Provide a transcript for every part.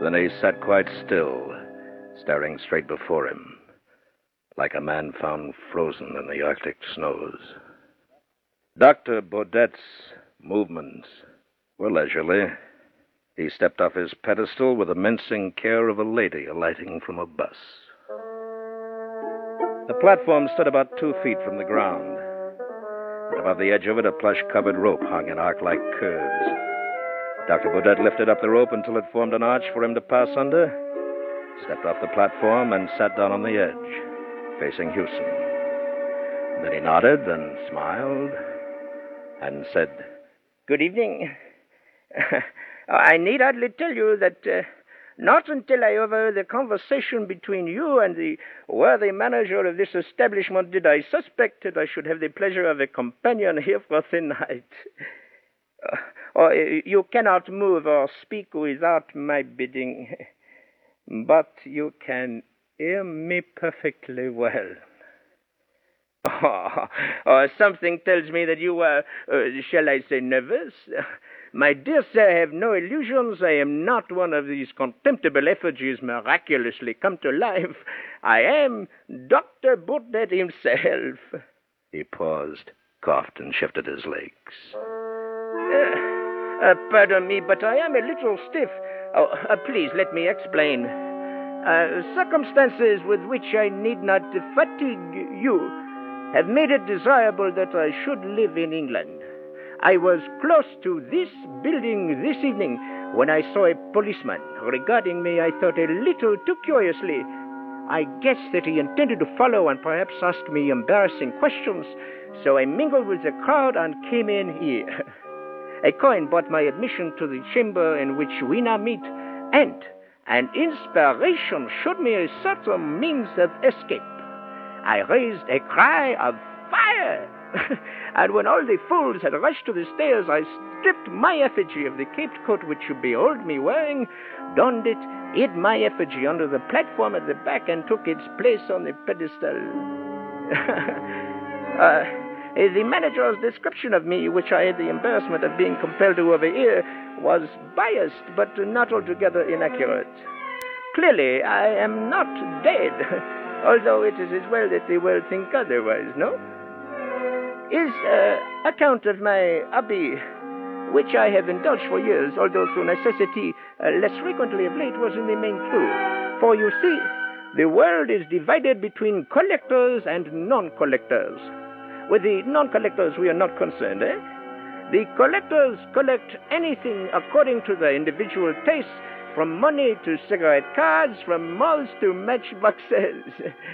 Then he sat quite still, staring straight before him, like a man found frozen in the Arctic snows. Dr. Baudet's movements were leisurely. He stepped off his pedestal with the mincing care of a lady alighting from a bus. The platform stood about 2 feet from the ground. And above the edge of it, a plush-covered rope hung in arc-like curves. Dr. Baudet lifted up the rope until it formed an arch for him to pass under, stepped off the platform, and sat down on the edge, facing Houston. Then he nodded and smiled and said, "Good evening. I need hardly tell you that not until I overheard the conversation between you and the worthy manager of this establishment did I suspect that I should have the pleasure of a companion here for the night. Or you cannot move or speak without my bidding, but you can hear me perfectly well. Something tells me that you are, shall I say, nervous? My dear sir, I have no illusions. I am not one of these contemptible effigies miraculously come to life. I am Dr. Baudet himself." He paused, coughed, and shifted his legs. Pardon me, but I am a little stiff. Please, let me explain. Circumstances with which I need not fatigue you have made it desirable that I should live in England. I was close to this building this evening when I saw a policeman regarding me, I thought, a little too curiously. I guessed that he intended to follow and perhaps ask me embarrassing questions, so I mingled with the crowd and came in here. A coin bought my admission to the chamber in which we now meet, and an inspiration showed me a certain means of escape. I raised a cry of fire, and when all the fools had rushed to the stairs, I stripped my effigy of the caped coat which you behold me wearing, donned it, hid my effigy under the platform at the back, and took its place on the pedestal. The manager's description of me, which I had the embarrassment of being compelled to overhear, was biased, but not altogether inaccurate. Clearly, I am not dead, although it is as well that the world think otherwise, no? His account of my hobby, which I have indulged for years, although through necessity less frequently of late, was in the main true. For you see, the world is divided between collectors and non-collectors. With the non-collectors, we are not concerned, eh? The collectors collect anything according to their individual tastes, from money to cigarette cards, from moths to matchboxes.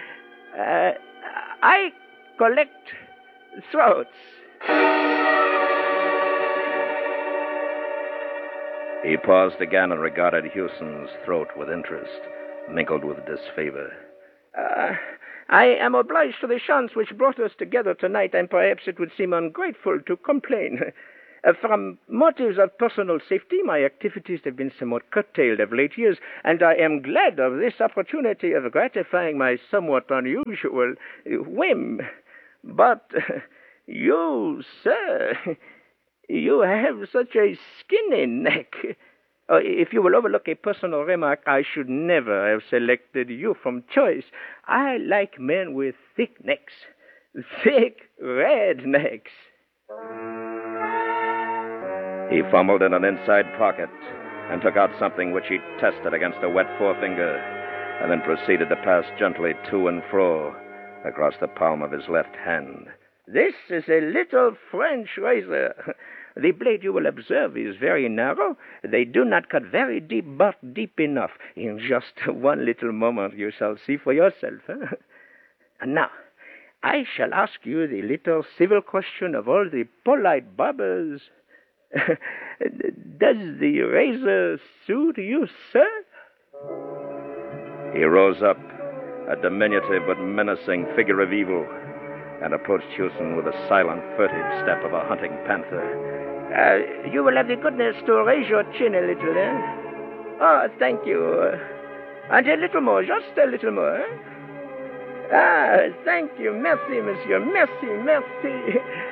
I collect throats. He paused again and regarded Houston's throat with interest, mingled with disfavor. I am obliged to the chance which brought us together tonight, and perhaps it would seem ungrateful to complain. From motives of personal safety, my activities have been somewhat curtailed of late years, and I am glad of this opportunity of gratifying my somewhat unusual whim. But you, sir, you have such a skinny neck. If you will overlook a personal remark, I should never have selected you from choice. I like men with thick necks. Thick, red necks. He fumbled in an inside pocket and took out something which he tested against a wet forefinger, and then proceeded to pass gently to and fro across the palm of his left hand. This is a little French razor. The blade, you will observe, is very narrow. They do not cut very deep, but deep enough. In just one little moment you shall see for yourself. Huh? And now, I shall ask you the little civil question of all the polite barbers. Does the razor suit you, sir? He rose up, a diminutive but menacing figure of evil, and approached Houston with the silent, furtive step of a hunting panther. You will have the goodness to raise your chin a little, eh? Oh, thank you. And a little more, just a little more, eh? Thank you. Merci, monsieur. Merci, merci.